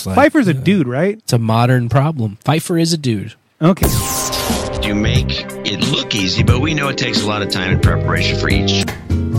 just like Pfeiffer's a dude, right? it's a modern problem. Pfeiffer is a dude. Okay. You make it look easy, but we know it takes a lot of time and preparation for each